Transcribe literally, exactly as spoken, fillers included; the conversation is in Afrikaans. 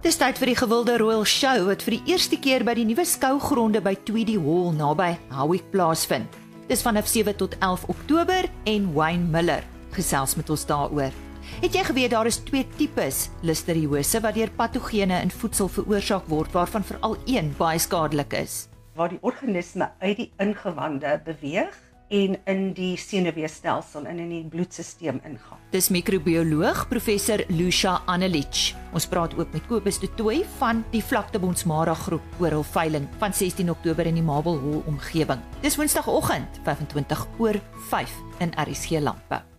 Dis tyd vir die gewilde Royal Show wat vir die eerste keer by die nuwe skougronde by Tweedy Hall naby Howick plaasvind. Dis vanaf sewe tot elf Oktober en Wayne Miller gesels met ons daaroor. Het jy geweet daar is twee tipes listeriose wat deur patogene in voedsel veroorsaak word, waarvan veral een baie skadelik is? Waar die organisme uit die ingewande beweeg en in die senuweestelsel en in die bloedsisteem ingaan. Dis microbioloog professor Lucia Annelich. Ons praat ook met Kobus de Tooy van die Vlaktebondsmara groep oor hul veiling van sestien Oktober in die Marble Hall omgewing. Dis Woensdagoggend vyf en twintig oor vyf in R S G Landbou.